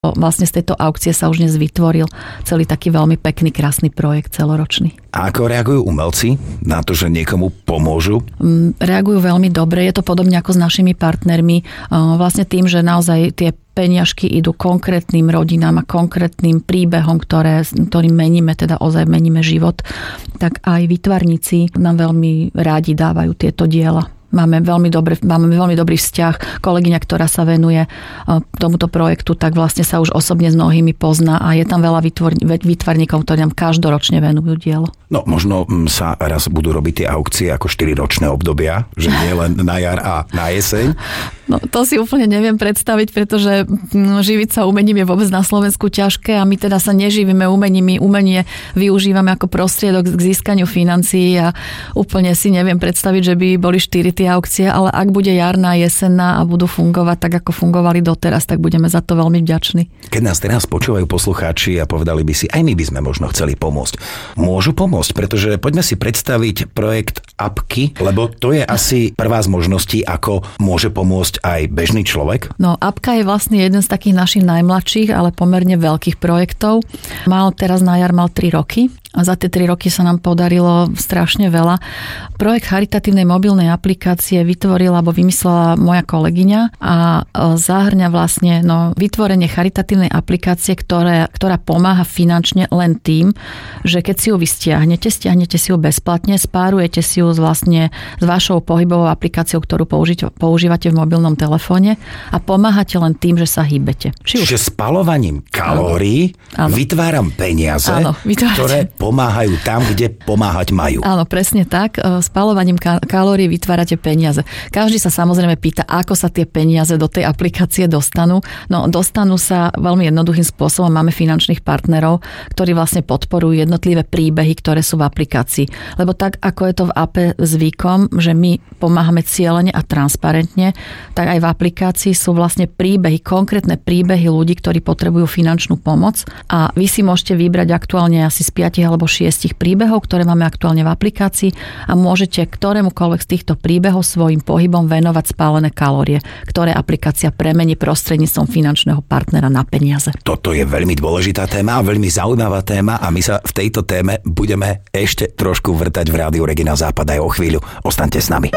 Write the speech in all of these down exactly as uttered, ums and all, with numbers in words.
Vlastne z tejto aukcie sa už dnes vytvoril celý taký veľmi pekný, krásny projekt celoročný. A ako reagujú umelci na to, že niekomu pomôžu? Reagujú veľmi dobre, je to podobne ako s našimi partnermi. Vlastne tým, že naozaj tie peniažky idú konkrétnym rodinám a konkrétnym príbehom, ktoré, ktorým meníme, teda ozaj meníme život, tak aj výtvarníci nám veľmi rádi dávajú tieto diela. Máme veľmi, dobré, máme veľmi dobrý vzťah. Kolegyňa, ktorá sa venuje tomuto projektu, tak vlastne sa už osobne s mnohými pozná a je tam veľa výtvarníkov, ktorí nám každoročne venujú dielo. No, možno sa raz budú robiť tie aukcie ako štyriročné obdobia, že nie len na jar a na jeseň. No, to si úplne neviem predstaviť, pretože živiť sa umením je vôbec na Slovensku ťažké a my teda sa neživíme umením, my umenie využívame ako prostriedok k získaniu financií a úplne si neviem predstaviť, že by boli štyri tie aukcie, ale ak bude jarná, jesenná a budú fungovať tak, ako fungovali doteraz, tak budeme za to veľmi vďační. Keď nás teraz počúvajú poslucháči a povedali by si, aj my by sme možno chceli pomôcť. Môžu pomôcť, pretože poďme si predstaviť projekt apky, lebo to je asi prvá z možností, ako môže pomôcť aj bežný človek. No, apka je vlastne jeden z takých našich najmladších, ale pomerne veľkých projektov. Mal teraz na jar mal tri roky. A za tie tri roky sa nám podarilo strašne veľa. Projekt charitatívnej mobilnej aplikácie vytvorila alebo vymyslela moja kolegyňa a zahŕňa vlastne no, vytvorenie charitatívnej aplikácie, ktoré, ktorá pomáha finančne len tým, že keď si ju vy stiahnete, stiahnete si ju bezplatne, spárujete si ju vlastne s vašou pohybovou aplikáciou, ktorú použiť, používate v mobilnom telefóne a pomáhate len tým, že sa hýbete. Čiže spalovaním kalórií áno. vytváram peniaze, áno, ktoré pomáhajú tam, kde pomáhať majú. Áno, presne tak. Spalovaním kalórií vytvárate peniaze. Každý sa samozrejme pýta, ako sa tie peniaze do tej aplikácie dostanú. No, dostanú sa veľmi jednoduchým spôsobom. Máme finančných partnerov, ktorí vlastne podporujú jednotlivé príbehy, ktoré sú v aplikácii. Lebo tak, ako je to v ape zvykom, že my pomáhame cielene a transparentne, tak aj v aplikácii sú vlastne príbehy, konkrétne príbehy ľudí, ktorí potrebujú finančnú pomoc. A vy si môžete vybrať aktuálne asi z piatich alebo šiestich príbehov, ktoré máme aktuálne v aplikácii a môžete ktorémukoľvek z týchto príbehov svojim pohybom venovať spálené kalórie, ktoré aplikácia premení prostredníctvom finančného partnera na peniaze. Toto je veľmi dôležitá téma a veľmi zaujímavá téma a my sa v tejto téme budeme ešte trošku vrtať v Rádiu Regina Západ aj o chvíľu. Ostaňte s nami.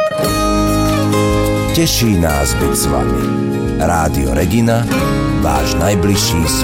Teší nás byť s vami. Rádio Regina, váš najbližší